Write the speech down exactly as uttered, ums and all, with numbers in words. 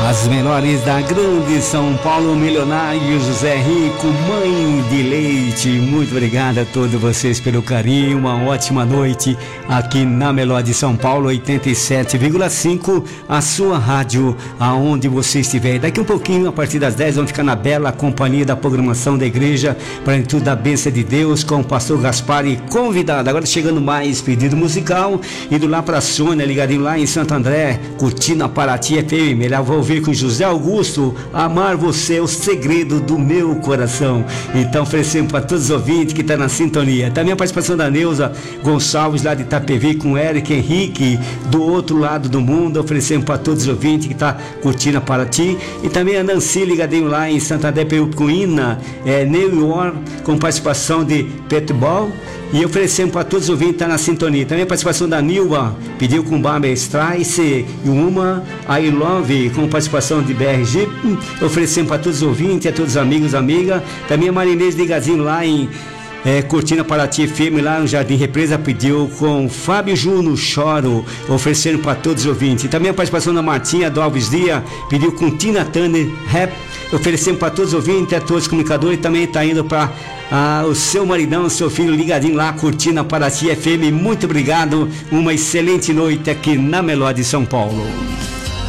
As melhores da grande São Paulo, Milionário, José Rico, Mãe de Leite. Muito obrigado a todos vocês pelo carinho. Uma ótima noite aqui na Melhor de São Paulo, oitenta e sete vírgula cinco, a sua rádio, aonde você estiver. Daqui um pouquinho, a partir das dez, vamos ficar na bela companhia da programação da igreja, para tudo da bênção de Deus, com o pastor Gaspar e convidado. Agora chegando mais pedido musical, indo lá para a Sônia, ligadinho lá em Santo André, curtindo a Paraty F M. Melhor vou ouvir com José Augusto, Amar Você é o Segredo do Meu Coração. Então oferecemos para todos os ouvintes que estão na sintonia. Também a participação da Neuza Gonçalves lá de Itapevi, com o Eric Henrique do outro lado do mundo. Oferecemos para todos os ouvintes que estão tá curtindo a Paraty. E também a Nancy ligadinho lá em Santander, Perucuína, é, New York, com participação de Petbol. E oferecemos para todos os ouvintes que estão na sintonia. Também a participação da Nilva, pediu com Barbra Streisand e uma I Love, com participação de B R G. Oferecemos para todos os ouvintes, a todos os amigos, amigas. Também a Marinês ligadinho lá em É, Curtindo Paraty F M, lá no Jardim Represa, pediu com Fábio Juno, Choro, oferecendo para todos os ouvintes. E também a participação da Martinha do Alves Dia, pediu com Tina Turner, Rap, oferecendo para todos os ouvintes, a todos os comunicadores. E também está indo para ah, o seu maridão, o seu filho ligadinho lá, curtindo a Paraty F M. Muito obrigado, uma excelente noite aqui na Melhor de São Paulo.